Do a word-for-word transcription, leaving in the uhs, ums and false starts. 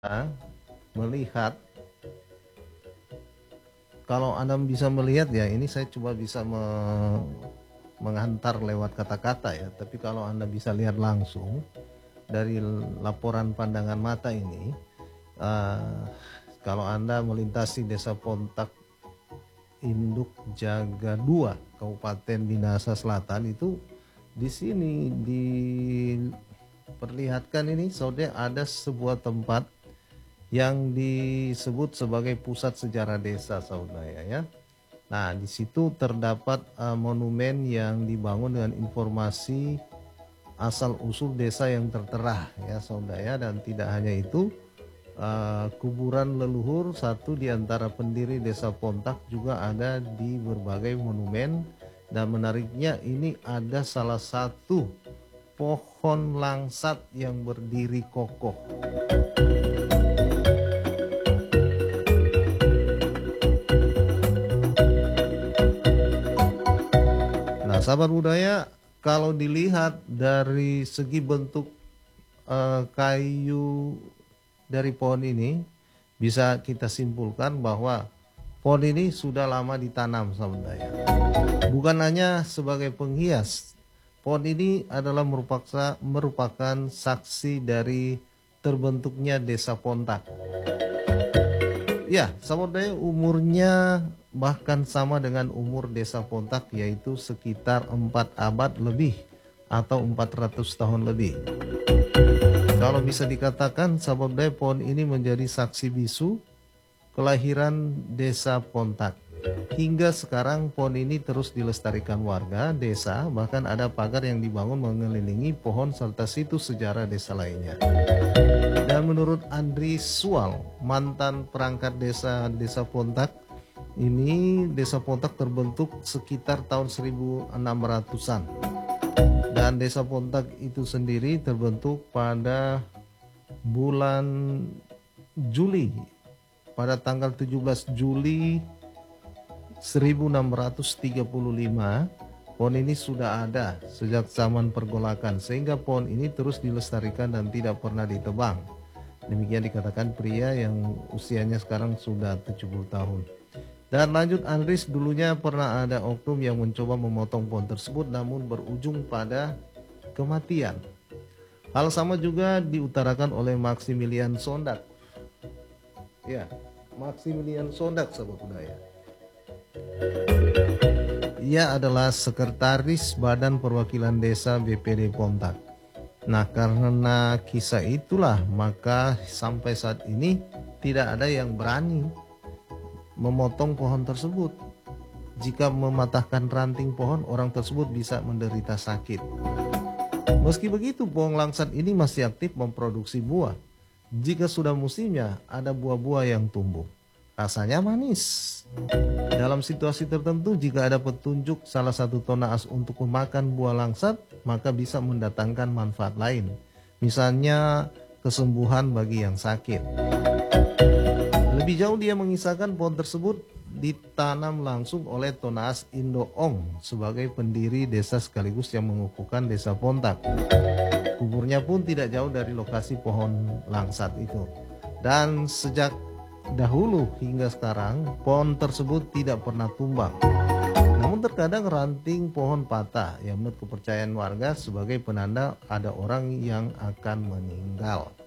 melihat, kalau Anda bisa melihat ya, ini saya coba bisa me menghantar lewat kata-kata ya, tapi kalau Anda bisa lihat langsung dari laporan pandangan mata ini, uh, kalau Anda melintasi Desa Pontak Induk Jaga dua, Kabupaten Minahasa Selatan, itu di sini diperlihatkan ini saudara, ada sebuah tempat yang disebut sebagai pusat sejarah desa saudara ya. Nah, di situ terdapat uh, monumen yang dibangun dengan informasi asal usul desa yang tertera ya saudara ya. Dan tidak hanya itu, uh, kuburan leluhur satu di antara pendiri Desa Pontak juga ada di berbagai monumen. Dan menariknya, ini ada salah satu pohon langsat yang berdiri kokoh. Sahabat budaya, kalau dilihat dari segi bentuk uh, kayu dari pohon ini, bisa kita simpulkan bahwa pohon ini sudah lama ditanam sahabat budaya. Bukan hanya sebagai penghias, pohon ini adalah merupakan, merupakan saksi dari terbentuknya Desa Pontak. Ya, sahabat budaya, umurnya bahkan sama dengan umur Desa Pontak, yaitu sekitar empat abad lebih atau empat ratus tahun lebih. Kalau bisa dikatakan, sahabat budaya, pohon ini menjadi saksi bisu kelahiran Desa Pontak. Hingga sekarang pohon ini terus dilestarikan warga desa, bahkan ada pagar yang dibangun mengelilingi pohon serta situs sejarah desa lainnya. Dan menurut Andri Sual, mantan perangkat desa Desa Pontak, ini Desa Pontak terbentuk sekitar tahun seribu enam ratusan. Dan Desa Pontak itu sendiri terbentuk pada bulan Juli, pada tanggal tujuh belas Juli seribu enam ratus tiga puluh lima. Pohon ini sudah ada sejak zaman pergolakan, sehingga pohon ini terus dilestarikan dan tidak pernah ditebang. Demikian dikatakan pria yang usianya sekarang sudah tujuh puluh tahun. Dan lanjut, Andris, dulunya pernah ada oknum yang mencoba memotong pohon tersebut namun berujung pada kematian. Hal sama juga diutarakan oleh Maximilian Sondak. Ya, Maximilian Sondak, sahabat budaya. Ia adalah sekretaris Badan Perwakilan Desa B P D Pontak. Nah, karena kisah itulah maka sampai saat ini tidak ada yang berani memotong pohon tersebut. Jika mematahkan ranting pohon, orang tersebut bisa menderita sakit. Meski begitu, pohon langsat ini masih aktif memproduksi buah. Jika sudah musimnya, ada buah-buah yang tumbuh. Rasanya manis. Dalam situasi tertentu, jika ada petunjuk salah satu tonaas untuk memakan buah langsat, maka bisa mendatangkan manfaat lain. Misalnya kesembuhan bagi yang sakit. Lebih jauh, dia mengisahkan pohon tersebut ditanam langsung oleh Tonaas Indoong sebagai pendiri desa sekaligus yang mengukuhkan Desa Pontak. Kuburnya pun tidak jauh dari lokasi pohon langsat itu. Dan sejak dahulu hingga sekarang, pohon tersebut tidak pernah tumbang. Namun terkadang ranting pohon patah yang menurut kepercayaan warga sebagai penanda ada orang yang akan meninggal.